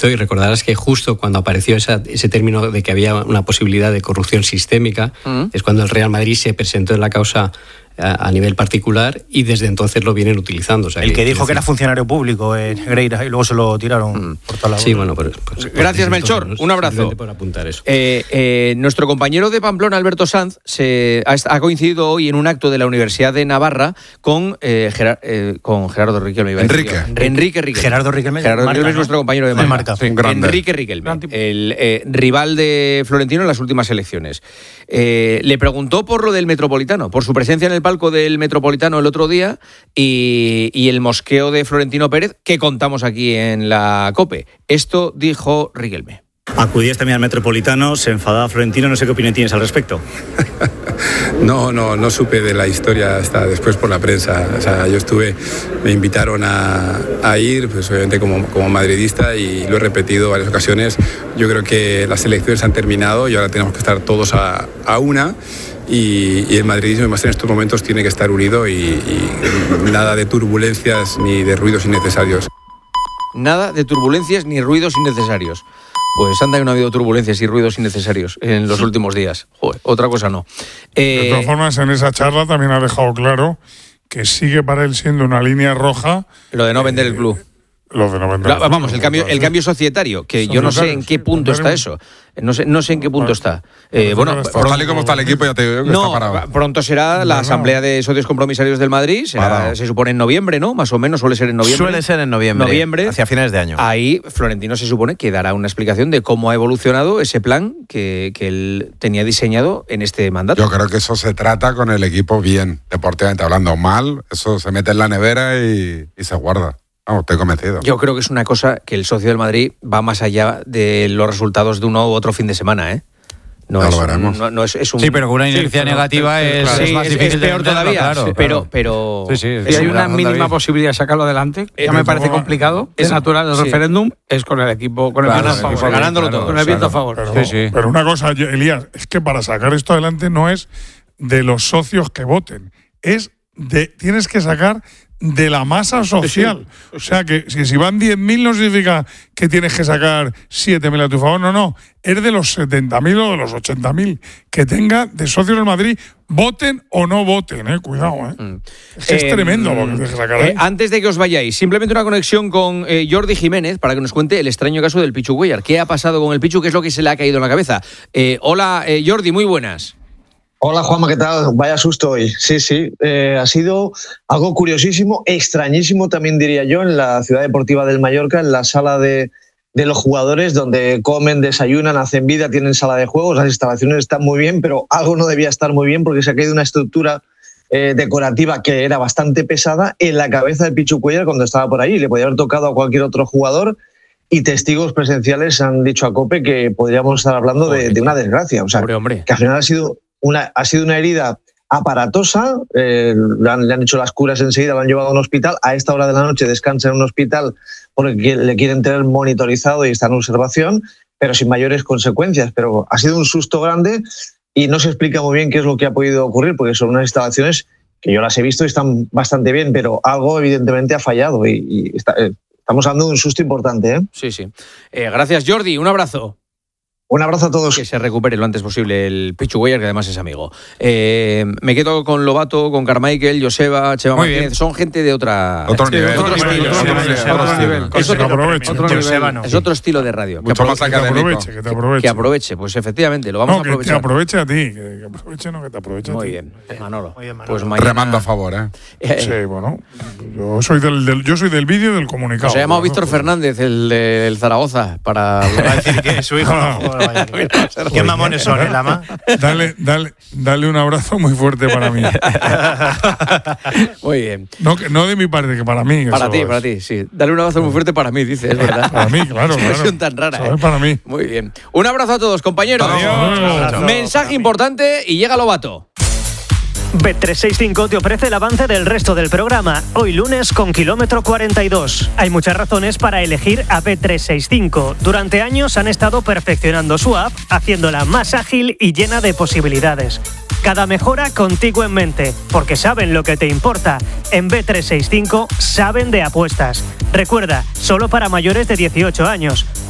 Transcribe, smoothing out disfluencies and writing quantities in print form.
utilizó, y recordarás que justo cuando apareció ese término de que había una posibilidad de corrupción sistémica, es cuando el Real Madrid se presentó en la causa a nivel particular, y desde entonces lo vienen utilizando. O sea, el que dijo que era funcionario público en Negreira y luego se lo tiraron por toda la boca. Sí, bueno, pues gracias, Melchor. Un abrazo. Por apuntar eso. Nuestro compañero de Pamplona, Alberto Sanz, ha coincidido hoy en un acto de la Universidad de Navarra con Gerardo Riquelme. Enrique Riquelme. Gerardo Riquelme. Gerardo Riquelme es nuestro compañero de Marca. Sí, Enrique Riquelme, el rival de Florentino en las últimas elecciones. Le preguntó por lo del Metropolitano, por su presencia en el palco del Metropolitano el otro día y el mosqueo de Florentino Pérez que contamos aquí en la COPE. Esto dijo Riquelme. Acudías también al Metropolitano, se enfadaba Florentino, no sé qué opinión tienes al respecto. No supe de la historia hasta después por la prensa. O sea, me invitaron a ir, pues obviamente como madridista, y lo he repetido varias ocasiones. Yo creo que las elecciones han terminado y ahora tenemos que estar todos a una. Y el madridismo, además, en estos momentos tiene que estar unido y nada de turbulencias ni de ruidos innecesarios. Nada de turbulencias ni ruidos innecesarios. Pues anda que no ha habido turbulencias y ruidos innecesarios en los últimos días. Joder, otra cosa no. De todas formas, en esa charla también ha dejado claro que sigue para él siendo una línea roja lo de no vender el club. Lo de no vender vamos, el cambio societario, que yo no sé en qué punto está eso. No sé en qué punto está. Bueno, tal y como está el equipo, ya te digo que está parado. Pronto será la asamblea de socios compromisarios del Madrid, se supone en noviembre, ¿no? Más o menos suele ser en noviembre. Suele ser en noviembre, hacia finales de año. Ahí Florentino se supone que dará una explicación de cómo ha evolucionado ese plan que él tenía diseñado en este mandato. Yo creo que eso se trata con el equipo bien, deportivamente hablando. Mal, eso se mete en la nevera y se guarda. Vamos, estoy convencido. Yo creo que es una cosa que el socio del Madrid va más allá de los resultados de uno u otro fin de semana, ¿eh? No lo veremos. No es un... Sí, pero con una inercia negativa es más difícil. Es peor todavía, claro, pero si hay una mínima posibilidad de sacarlo adelante, ya me parece complicado. Es natural el referéndum, es con el equipo, con el viento a favor. Ganándolo todo. Con el viento a favor. Pero una cosa, Elías, es que para sacar esto adelante no es de los socios que voten, tienes que sacar de la masa social. O sea, que si van 10.000 no significa que tienes que sacar 7.000 a tu favor. No. Es de los 70.000 o de los 80.000 que tenga de socios del Madrid, voten o no voten. Cuidado. Es tremendo lo que tienes que sacar. Antes de que os vayáis, simplemente una conexión con Jordi Jiménez para que nos cuente el extraño caso del Pichu Cuéllar. ¿Qué ha pasado con el Pichu? ¿Qué es lo que se le ha caído en la cabeza? Hola, Jordi, muy buenas. Hola Juanma, ¿qué tal? Vaya susto hoy. Sí, ha sido algo curiosísimo, extrañísimo también diría yo, en la ciudad deportiva del Mallorca, en la sala de los jugadores, donde comen, desayunan, hacen vida, tienen sala de juegos, las instalaciones están muy bien, pero algo no debía estar muy bien porque se ha caído una estructura decorativa que era bastante pesada en la cabeza del Pichu Cuéllar cuando estaba por ahí. Le podía haber tocado a cualquier otro jugador y testigos presenciales han dicho a COPE que podríamos estar hablando de una desgracia. O sea, que al final ha sido una herida aparatosa, le han hecho las curas enseguida, lo han llevado a un hospital, a esta hora de la noche descansa en un hospital porque le quieren tener monitorizado y está en observación, pero sin mayores consecuencias. Pero ha sido un susto grande y no se explica muy bien qué es lo que ha podido ocurrir, porque son unas instalaciones que yo las he visto y están bastante bien, pero algo evidentemente ha fallado y estamos hablando de un susto importante. Sí. Gracias, Jordi, un abrazo. Un abrazo a todos. Que se recupere lo antes posible el Pichu Cuéllar, que además es amigo. Me quedo con Lobato, con Carmichael, Joseba, Chema Martínez. Bien. Son gente de otro nivel. Es otro estilo de radio. Mucho más académico. Que aproveche. Pues efectivamente, lo vamos a aprovechar. Que aproveche a ti. Que aproveche, no que te aproveche Muy a ti. bien, Manolo. Pues mañana... Remando a favor, Sí, bueno. Yo soy del vídeo y del comunicado. Se ha llamado Víctor Fernández, el del Zaragoza, para decir que su hijo no. Qué mamones son, Lama. Dale un abrazo muy fuerte para mí. Muy bien. No de mi parte, que para mí. Para ti, sí. Dale un abrazo muy fuerte para mí, dices, ¿verdad? Para mí, claro. Qué expresión tan rara. Para mí. Muy bien. Un abrazo a todos, compañeros. Adiós. Mensaje importante y llega Lobato. Bet365 te ofrece el avance del resto del programa, hoy lunes con kilómetro 42. Hay muchas razones para elegir a Bet365. Durante años han estado perfeccionando su app, haciéndola más ágil y llena de posibilidades. Cada mejora contigo en mente, porque saben lo que te importa. En Bet365 saben de apuestas. Recuerda, solo para mayores de 18 años.